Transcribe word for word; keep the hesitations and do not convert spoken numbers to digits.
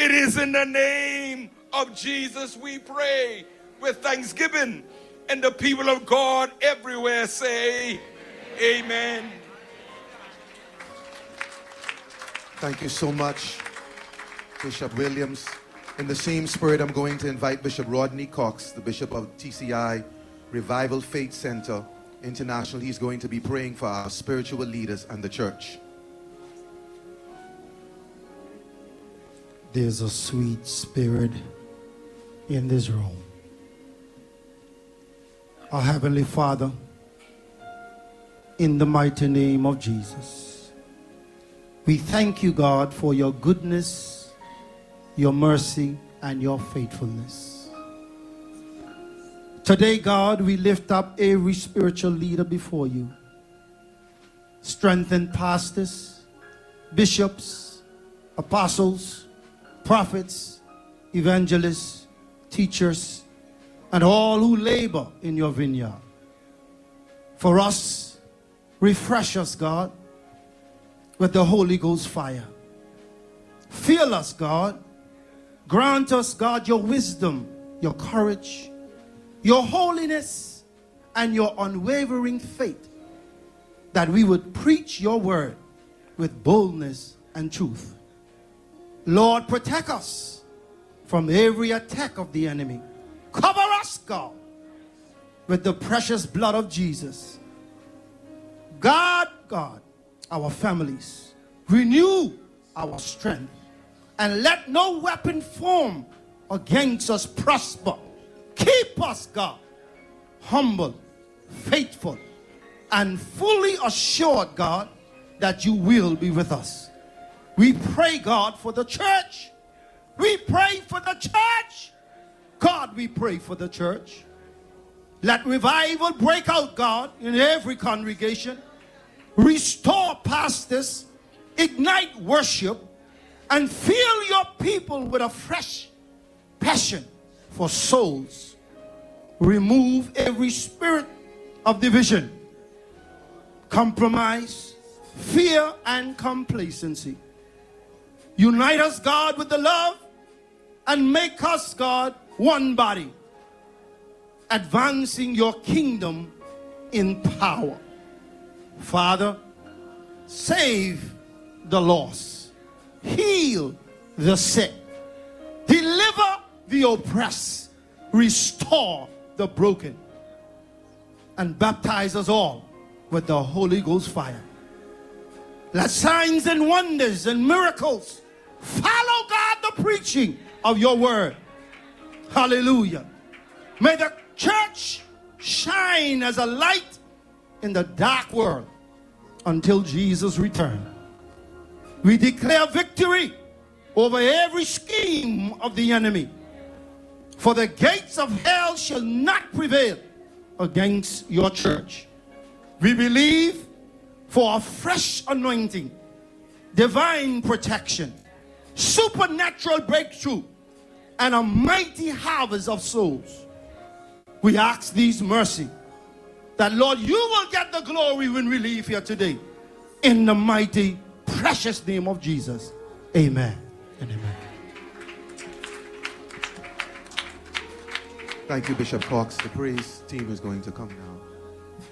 It is in the name of Jesus we pray with thanksgiving. And the people of God everywhere say, amen. Thank you so much, Bishop Williams. In the same spirit, I'm going to invite Bishop Rodney Cox, the Bishop of T C I Revival Faith Center International. He's going to be praying for our spiritual leaders and the church. There's a sweet spirit in this room. Our Heavenly Father, in the mighty name of Jesus, we thank you, God, for your goodness, your mercy, and your faithfulness. Today, God, we lift up every spiritual leader before you. Strengthen pastors, bishops, apostles, prophets, evangelists, teachers, and all who labor in your vineyard. For us, refresh us, God, with the Holy Ghost fire. Fill us, God. Grant us, God, your wisdom, your courage, your holiness, and your unwavering faith, that we would preach your word with boldness and truth. Lord, protect us from every attack of the enemy. Cover us, God, with the precious blood of Jesus. God, God, our families, renew our strength, and let no weapon form against us prosper. Keep us, God, humble, faithful, and fully assured, God, that you will be with us. We pray, God, for the church. We pray for the church. God, we pray for the church. Let revival break out, God, in every congregation. Restore pastors, ignite worship, and fill your people with a fresh passion for souls. Remove every spirit of division, compromise, fear, and complacency. Unite us, God, with the love, and make us, God, one body, advancing your kingdom in power. Father, save the lost, heal the sick, deliver the oppressed, restore the broken, and baptize us all with the Holy Ghost fire. Let signs and wonders and miracles follow, God, the preaching of your word. Hallelujah. May the church shine as a light in the dark world until Jesus returns. We declare victory over every scheme of the enemy, for the gates of hell shall not prevail against your church. We believe for a fresh anointing, divine protection, supernatural breakthrough, and a mighty harvest of souls. We ask these mercy, that Lord, you will get the glory when we leave here today. In the mighty, precious name of Jesus. Amen and amen. Thank you, Bishop Cox. The praise team is going to come now.